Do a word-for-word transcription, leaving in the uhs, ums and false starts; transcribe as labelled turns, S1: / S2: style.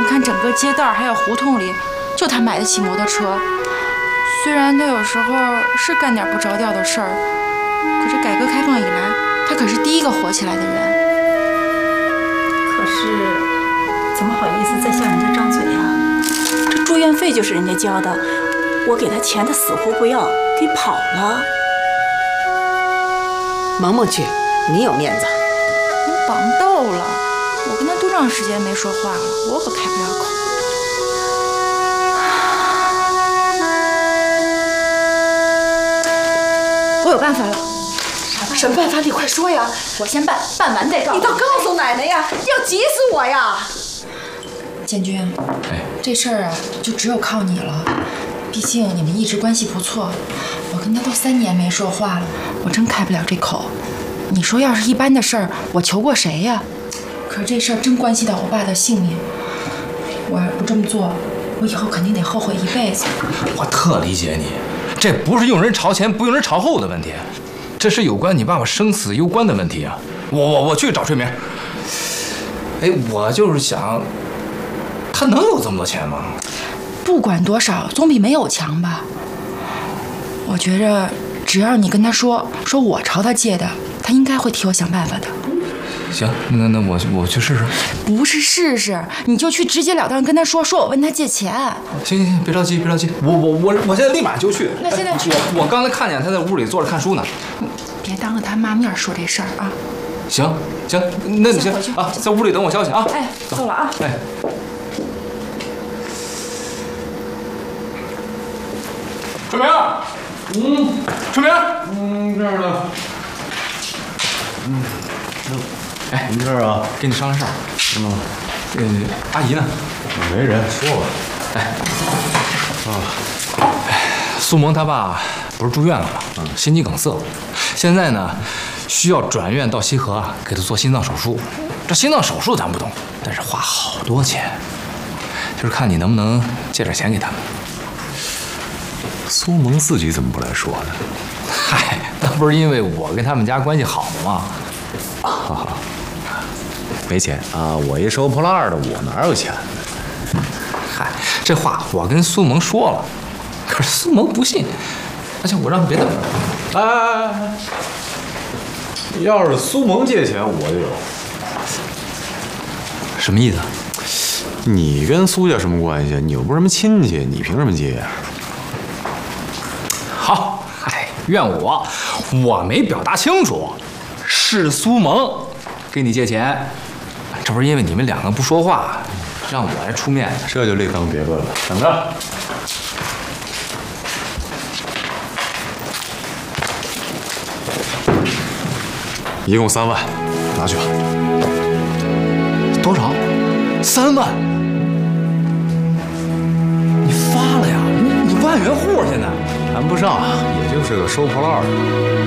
S1: 你看整个街道还有胡同里，就他买得起摩托车。虽然他有时候是干点不着调的事儿，可是改革开放以来，他可是第一个火起来的人。
S2: 可是，怎么好意思再向人家张嘴啊？这住院费就是人家交的，我给他钱，他死活不要，给跑了。
S3: 萌萌去，你有面子。
S1: 你甭逗了，我跟他多长时间没说话了，我可开不了口。我有办法了。什么办法？你快说呀！我先办，办完再告诉你。
S3: 你倒告诉奶奶呀！要急死我呀！
S1: 建军，哎，这事儿啊，就只有靠你了。毕竟你们一直关系不错，我跟他都三年没说话了，我真开不了这口。你说要是一般的事儿，我求过谁呀？可是这事儿真关系到我爸的性命，我要不这么做，我以后肯定得后悔一辈子。
S4: 我特理解你，这不是用人朝前不用人朝后的问题，这是有关你爸爸生死攸关的问题啊！我我我去找春明。哎，我就是想，他能有这么多钱吗？
S1: 不管多少，总比没有强吧。我觉着，只要你跟他说，说我朝他借的，他应该会替我想办法的。
S4: 行，那那我我去试试。
S1: 不是试试，你就去直截了当跟他说，说我问他借钱。
S4: 行行行，别着急，别着急，我我我我现在立马就去。
S1: 那现在去。
S4: 我我刚才看见他在屋里坐着看书呢。
S1: 别当着他妈面说这事儿啊。
S4: 行行，那你先啊，在屋里等我消息啊。
S1: 哎，走了啊。
S4: 哎。春明，嗯，春明，
S5: 嗯，这儿呢。嗯，
S4: 哎，
S5: 你这儿啊，
S4: 跟你商量事儿。
S5: 嗯，
S4: 呃，阿姨呢？
S5: 没人，说吧。
S4: 哎，啊，哎，苏萌他爸不是住院了吗？嗯，心肌梗塞，现在呢需要转院到西河啊，给他做心脏手术。这心脏手术咱不懂，但是花好多钱，就是看你能不能借点钱给他们。
S5: 苏萌自己怎么不来说呢？
S4: 嗨，那不是因为我跟他们家关系好吗？
S5: 哈哈，没钱啊！我一收破烂儿的，我哪有钱？
S4: 嗨，这话我跟苏萌说了，可是苏萌不信。而且我让他别等着。
S5: 哎哎哎哎！要是苏萌借钱，我就有。
S4: 什么意思？
S5: 你跟苏家什么关系？你又不是什么亲戚，你凭什么借呀？
S4: 好，哎，怨我，我没表达清楚，是苏萌给你借钱，这不是因为你们两个不说话，让我来出面。
S5: 这就另当别论了。等着，一共三万，拿去吧。
S4: 多少？三万？你发了呀？你你万元户现在？
S5: 谈不上，也就是个收破烂的。